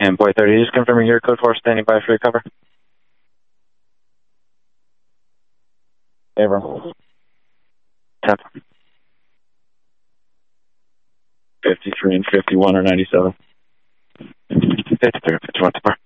And Boy 30, just confirming your code 4 standing by for your cover. Avram. 10. 53 and 51 or 97. 53 and 51 to bar.